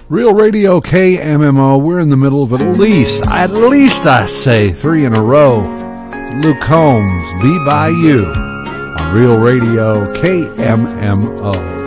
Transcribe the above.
Real Radio KMMO, we're in the middle of at least I say 3 in a row. Luke Combs, Be By You, on Real Radio KMMO.